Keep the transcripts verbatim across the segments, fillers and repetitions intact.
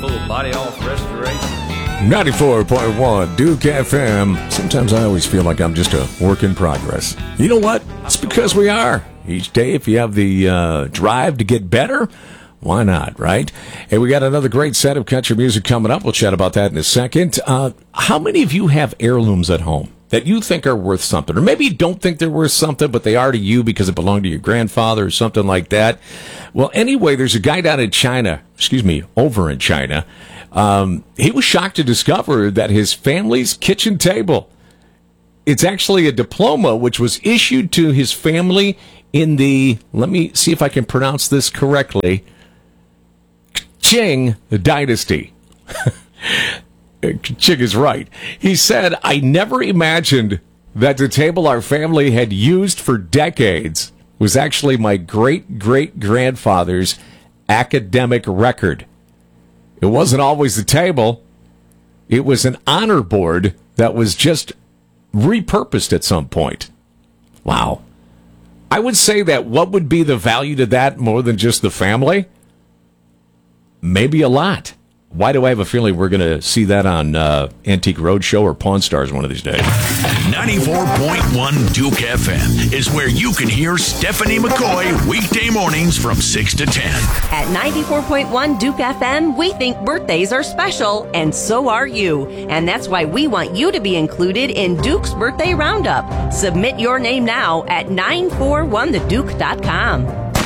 Full body off restoration. ninety-four point one Duke F M. Sometimes I always feel like I'm just a work in progress. You know what? It's because we are. Each day, if you have the uh, drive to get better, why not, right? Hey, we got another great set of country music coming up. We'll chat about that in a second. Uh, how many of you have heirlooms at home that you think are worth something? Or maybe you don't think they're worth something, but they are to you because it belonged to your grandfather or something like that. Well, anyway, there's a guy down in China, excuse me, over in China. Um, he was shocked to discover that his family's kitchen table, it's actually a diploma which was issued to his family in the, let me see if I can pronounce this correctly, Qing dynasty. Qing is right. He said, I never imagined that the table our family had used for decades was actually my great-great-grandfather's academic record. It wasn't always the table. It was an honor board that was just repurposed at some point. Wow. I would say that what would be the value to that more than just the family? Maybe a lot. Why do I have a feeling we're going to see that on uh, Antique Roadshow or Pawn Stars one of these days? ninety-four point one Duke F M is where you can hear Stephanie McCoy weekday mornings from six to ten. At ninety-four point one Duke F M, we think birthdays are special, and so are you. And that's why we want you to be included in Duke's Birthday Roundup. Submit your name now at nine four one the duke dot com.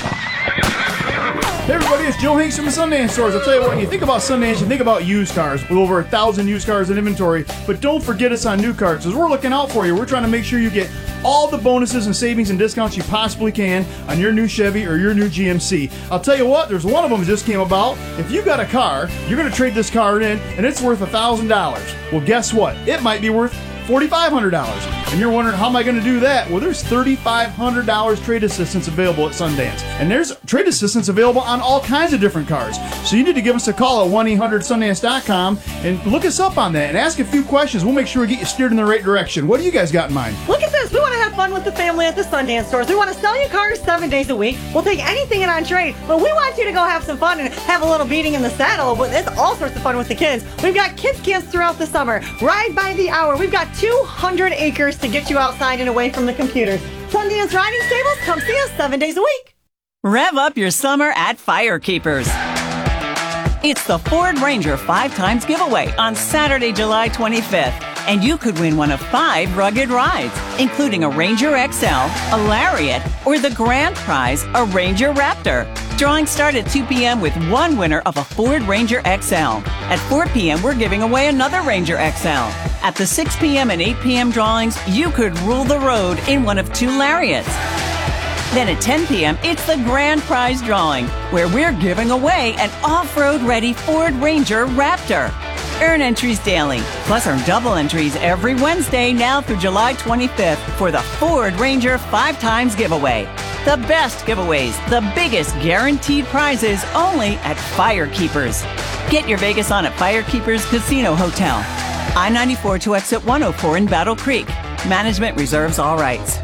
Hey everybody, it's Joe Hanks from the Sundance Stores. I'll tell you what, when you think about Sundance, you think about used cars with over a thousand used cars in inventory. But don't forget us on new cars, because we're looking out for you. We're trying to make sure you get all the bonuses and savings and discounts you possibly can on your new Chevy or your new G M C. I'll tell you what, there's one of them that just came about. If you got a car, you're going to trade this car in, and it's worth one thousand dollars. Well, guess what? It might be worth four thousand five hundred dollars. And you're wondering, how am I going to do that? Well, there's three thousand five hundred dollars trade assistance available at Sundance. And there's trade assistance available on all kinds of different cars. So you need to give us a call at one eight hundred sundance dot com and look us up on that and ask a few questions. We'll make sure we get you steered in the right direction. What do you guys got in mind? Look at this. We want to have fun with the family at the Sundance Stores. We want to sell you cars seven days a week. We'll take anything in on trade, but we want you to go have some fun and have a little beating in the saddle. But it's all sorts of fun with the kids. We've got kids camps throughout the summer. Ride by the hour. We've got two hundred acres to get you outside and away from the computers. Sundance Riding Stables, come see us seven days a week. Rev up your summer at Firekeepers. It's the Ford Ranger five times giveaway on Saturday, July twenty-fifth. And you could win one of five rugged rides, including a Ranger X L, a Lariat, or the grand prize, a Ranger Raptor. Drawings start at two p.m. with one winner of a Ford Ranger X L. At four p.m., we're giving away another Ranger X L. At the six p.m. and eight p.m. drawings, you could rule the road in one of two Lariats. Then at ten p.m., it's the grand prize drawing, where we're giving away an off-road ready Ford Ranger Raptor. Earn entries daily, plus earn double entries every Wednesday now through July twenty-fifth for the Ford Ranger five times giveaway. The best giveaways, the biggest guaranteed prizes, only at Firekeepers. Get your Vegas on at Firekeepers Casino Hotel. I ninety-four to exit one oh four in Battle Creek. Management reserves all rights.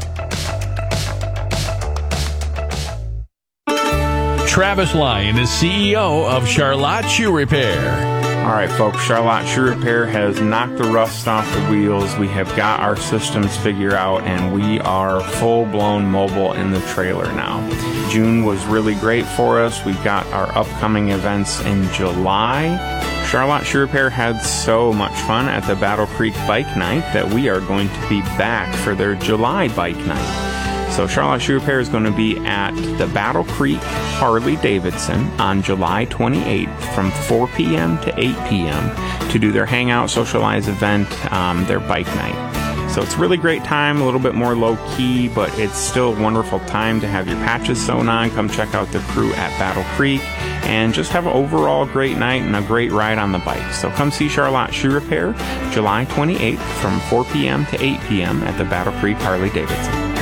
Travis Lyon is C E O of Charlotte Shoe Repair. All right, folks, Charlotte Shoe Repair has knocked the rust off the wheels. We have got our systems figured out, and we are full-blown mobile in the trailer now. June was really great for us. We've got our upcoming events in July. Charlotte Shoe Repair had so much fun at the Battle Creek Bike Night that we are going to be back for their July Bike Night. So Charlotte Shoe Repair is going to be at the Battle Creek Harley-Davidson on July twenty-eighth from four p.m. to eight p.m. to do their hangout, socialize event, um, their bike night. So it's a really great time, a little bit more low-key, but it's still a wonderful time to have your patches sewn on. Come check out the crew at Battle Creek and just have an overall great night and a great ride on the bike. So come see Charlotte Shoe Repair July twenty-eighth from four p.m. to eight p.m. at the Battle Creek Harley-Davidson.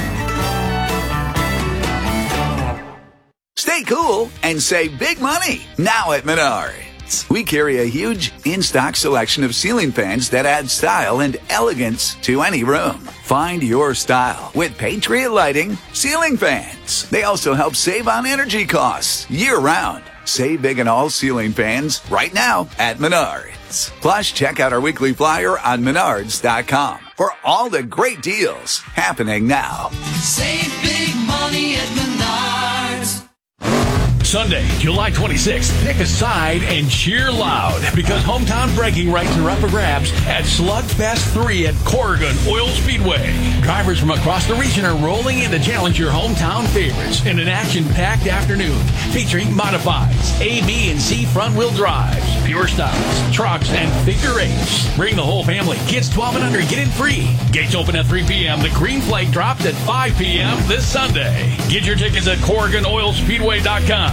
Stay cool and save big money now at Menards. We carry a huge in-stock selection of ceiling fans that add style and elegance to any room. Find your style with Patriot Lighting ceiling fans. They also help save on energy costs year-round. Save big on all ceiling fans right now at Menards. Plus, check out our weekly flyer on menards dot com for all the great deals happening now. Save big money at Menards. Sunday, July twenty-sixth, pick a side and cheer loud because hometown bragging rights are up for grabs at Slugfest three at Corrigan Oil Speedway. Drivers from across the region are rolling in to challenge your hometown favorites in an action-packed afternoon featuring modifieds, A, B, and C front-wheel drives, pure styles, trucks, and figure eights. Bring the whole family. Kids twelve and under get in free. Gates open at three p.m. The green flag drops at five p.m. this Sunday. Get your tickets at Corrigan Oil Speedway dot com.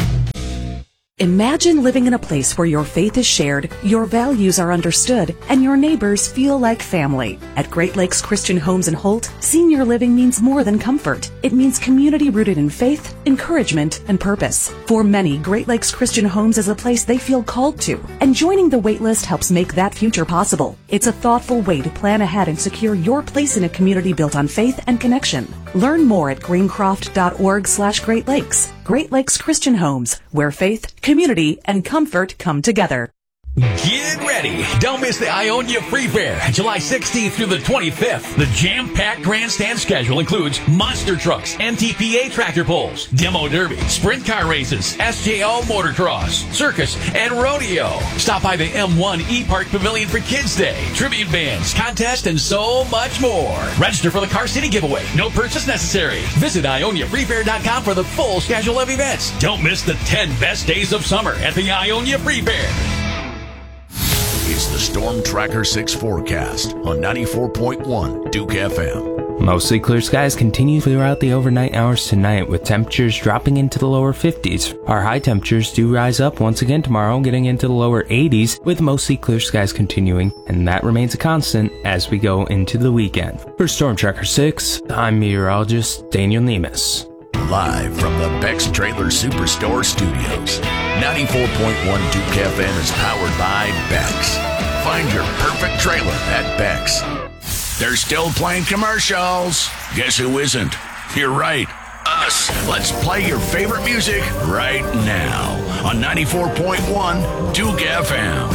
Imagine living in a place where your faith is shared, your values are understood, and your neighbors feel like family. At Great Lakes Christian Homes in Holt, senior living means more than comfort. It means community rooted in faith, encouragement, and purpose. For many, Great Lakes Christian Homes is a place they feel called to, and joining the waitlist helps make that future possible. It's a thoughtful way to plan ahead and secure your place in a community built on faith and connection. Learn more at greencroft dot org slash Great Lakes. Great Lakes Christian Homes, where faith, community, and comfort come together. Get ready. Don't miss the Ionia Free Fair, July sixteenth through the twenty-fifth. The jam-packed grandstand schedule includes monster trucks, N T P A tractor pulls, demo derby, sprint car races, S J O motocross, circus, and rodeo. Stop by the M one E-Park Pavilion for Kids Day, tribute bands, contest, and so much more. Register for the Car City giveaway. No purchase necessary. Visit Ionia Free Fair dot com for the full schedule of events. Don't miss the ten best days of summer at the Ionia Free Fair. It's the Storm Tracker six forecast on ninety-four point one Duke F M. Mostly clear skies continue throughout the overnight hours tonight, with temperatures dropping into the lower fifties. Our high temperatures do rise up once again tomorrow, getting into the lower eighties, with mostly clear skies continuing, and that remains a constant as we go into the weekend. For Storm Tracker six, I'm meteorologist Daniel Nemes. Live from the Beck's Trailer Superstore Studios, ninety-four point one Duke F M is powered by Beck's. Find your perfect trailer at Beck's. They're still playing commercials. Guess who isn't? You're right, us. Let's play your favorite music right now on ninety-four point one Duke F M.